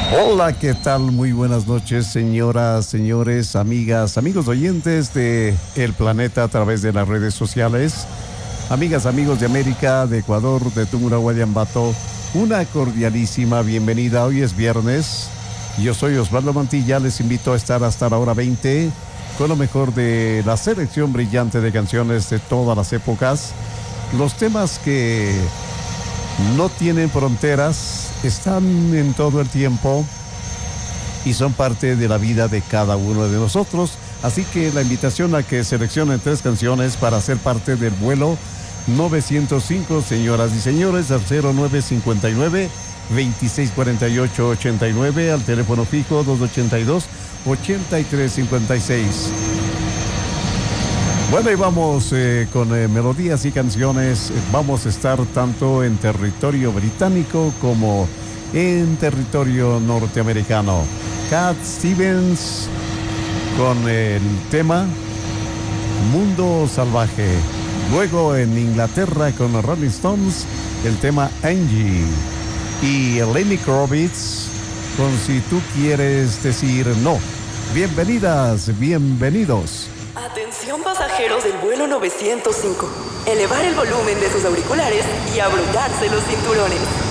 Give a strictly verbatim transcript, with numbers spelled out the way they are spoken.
Hola, ¿qué tal? Muy buenas noches, señoras, señores, amigas, amigos oyentes de El Planeta a través de las redes sociales. Amigas, amigos de América, de Ecuador, de Tumura, Guayambato, una cordialísima bienvenida. Hoy es viernes. Yo soy Osvaldo Mantilla. Les invito a estar hasta la hora veinte con lo mejor de la selección brillante de canciones de todas las épocas. Los temas que no tienen fronteras, están en todo el tiempo y son parte de la vida de cada uno de nosotros. Así que la invitación a que seleccionen tres canciones para ser parte del vuelo novecientos cinco, señoras y señores, al cero nueve cinco nueve, veintiséis cuarenta y ocho, ochenta y nueve, al teléfono fijo dos ochenta y dos, ochenta y tres cincuenta y seis. Bueno, y vamos eh, con eh, melodías y canciones. Vamos a estar tanto en territorio británico como en territorio norteamericano. Cat Stevens con el tema Mundo Salvaje. Luego en Inglaterra con los Rolling Stones el tema Angie. Y Lenny Kravitz con Si tú quieres decir no. Bienvenidas, bienvenidos. Atención pasajeros del vuelo novecientos cinco. Elevar el volumen de sus auriculares y abrotarse los cinturones.